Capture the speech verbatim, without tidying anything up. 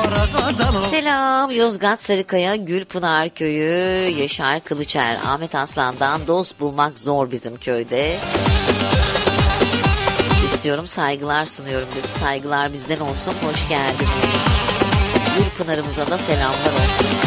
Selam Yozgat Sarıkaya Gülpınar Köyü Yaşar Kılıçer. Ahmet Aslan'dan dost bulmak zor bizim köyde. İstiyorum, saygılar sunuyorum demiş. Saygılar bizden olsun, hoş geldiniz. Gülpınar'ımıza da selamlar olsun.